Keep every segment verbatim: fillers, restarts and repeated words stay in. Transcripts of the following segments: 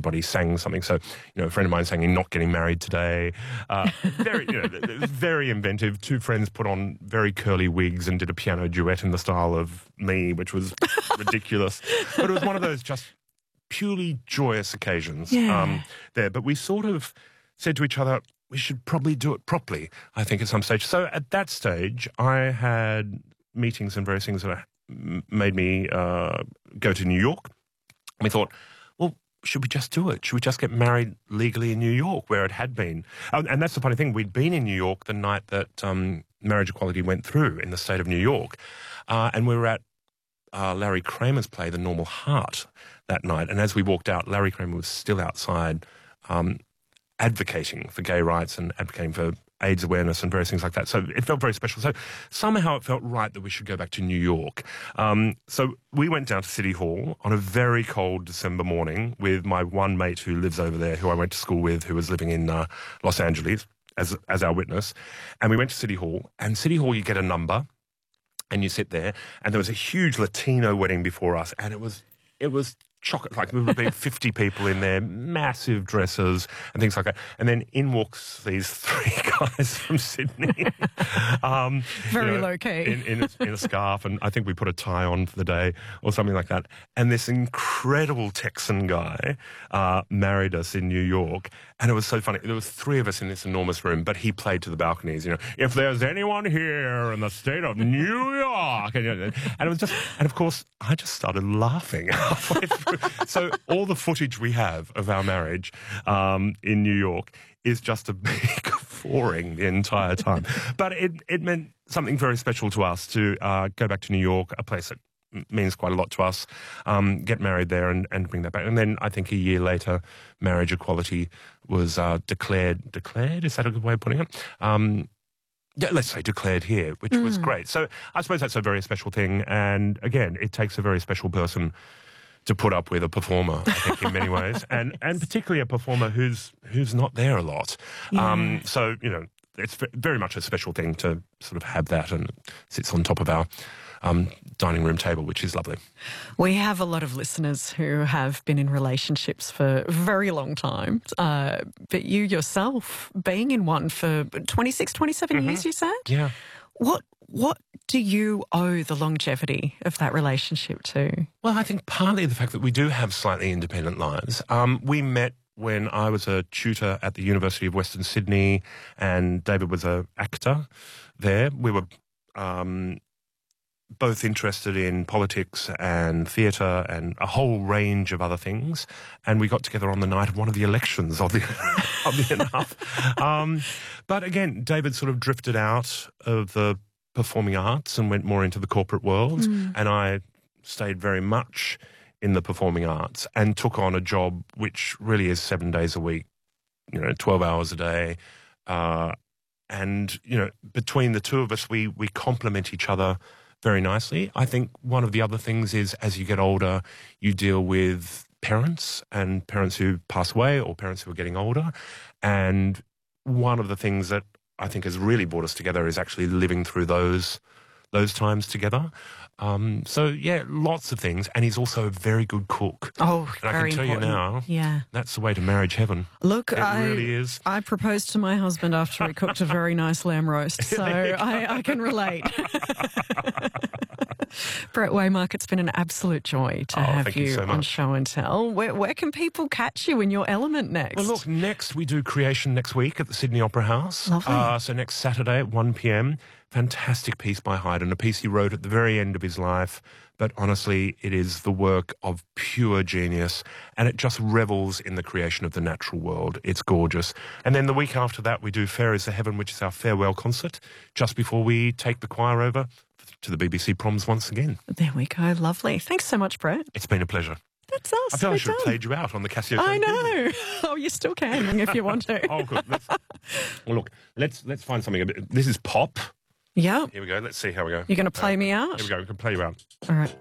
everybody sang something. So, you know, a friend of mine sang Not Getting Married Today. Uh, very, you know, very inventive. Two friends put on very curly wigs and did a piano duet in the style of me, which was ridiculous. But it was one of those just purely joyous occasions Yeah. um, there. But we sort of said to each other, we should probably do it properly, I think, at some stage. So at that stage, I had meetings and various things that made me uh, go to New York. And we thought, well, should we just do it? Should we just get married legally in New York, where it had been? Oh, and that's the funny thing. We'd been in New York the night that um, marriage equality went through in the state of New York. Uh, and we were at uh, Larry Kramer's play, The Normal Heart, that night. And as we walked out, Larry Kramer was still outside um, advocating for gay rights and advocating for AIDS awareness and various things like that. So it felt very special. So somehow it felt right that we should go back to New York. Um, so we went down to City Hall on a very cold December morning with my one mate who lives over there, who I went to school with, who was living in uh, Los Angeles as as our witness. And we went to City Hall. And City Hall, you get a number and you sit there. And there was a huge Latino wedding before us. And it was it was chocolate, like there would be fifty people in there, massive dresses and things like that. And then in walks these three guys from Sydney. um, Very you know, low key. In, in, a, in a scarf, and I think we put a tie on for the day or something like that. And this incredible Texan guy uh, married us in New York. And it was so funny. There was three of us in this enormous room, but he played to the balconies, you know, if there's anyone here in the state of New York. And, and it was just, and of course, I just started laughing halfway through. So all the footage we have of our marriage um, in New York is just a big guffaw the entire time. But it, it meant something very special to us to uh, go back to New York, a place that means quite a lot to us, um, get married there and, and bring that back. And then I think a year later, marriage equality was uh, declared. Declared? Is that a good way of putting it? Um, yeah, let's say declared here, which mm. was great. So I suppose that's a very special thing. And again, it takes a very special person to put up with a performer, I think, in many ways, and and particularly a performer who's who's not there a lot. Yeah. Um, so, you know, it's very much a special thing to sort of have that, and it sits on top of our um, dining room table, which is lovely. We have a lot of listeners who have been in relationships for a very long time, uh, but you yourself, being in one for twenty-six, twenty-seven mm-hmm. years, you said? Yeah. What what do you owe the longevity of that relationship to? Well, I think partly the fact that we do have slightly independent lives. Um, we met when I was a tutor at the University of Western Sydney, and David was an actor there. We were um, both interested in politics and theatre and a whole range of other things. And we got together on the night of one of the elections, oddly, oddly enough. Um, but again, David sort of drifted out of the performing arts and went more into the corporate world. Mm. And I stayed very much in the performing arts and took on a job which really is seven days a week, you know, twelve hours a day. Uh, and, you know, between the two of us, we, we complement each other very nicely. I think one of the other things is as you get older, you deal with parents and parents who pass away or parents who are getting older. And one of the things that I think has really brought us together is actually living through those those times together. Um, so, yeah, lots of things. And he's also a very good cook. Oh, and very I can tell important. you now, yeah. that's the way to marriage heaven. Look, it I, really is. I proposed to my husband after he cooked a very nice lamb roast, so I, I can relate. Brett Waymark, it's been an absolute joy to oh, have you, you so on Show and Tell. Where, where can people catch you in your element next? Well, look, next we do Creation next week at the Sydney Opera House. Lovely. Uh, so next Saturday at one p m, fantastic piece by Haydn, a piece he wrote at the very end of his life. But honestly, it is the work of pure genius, and it just revels in the creation of the natural world. It's gorgeous. And then the week after that, we do Fair is the Heaven, which is our farewell concert, just before we take the choir over to the B B C Proms once again. There we go. Lovely. Thanks so much, Brett. It's been a pleasure. That's us. I feel We're I should done. have played you out on the Casio. I know. Oh, you still can if you want to. Oh, good. Let's, well, look, let's let's find something a bit. This is pop. Yeah. Here we go. Let's see how we go. You're going to play uh, me out? Here we go. We can play you out. All right.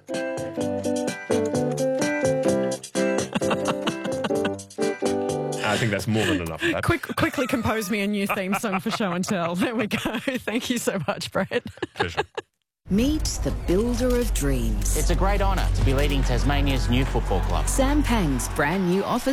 I think that's more than enough of that. Quick, quickly compose me a new theme song for Show and Tell. There we go. Thank you so much, Brett. Pleasure. Meet the builder of dreams. It's a great honour to be leading Tasmania's new football club. Sam Pang's brand new office